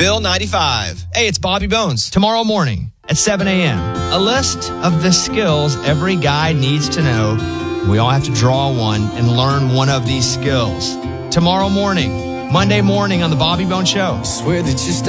Bill 95. Hey, it's Bobby Bones. Tomorrow morning at 7 a.m., a list of the skills every guy needs to know. We all have to draw one and learn one of these skills. Tomorrow morning, Monday morning on the Bobby Bones Show. Swear that you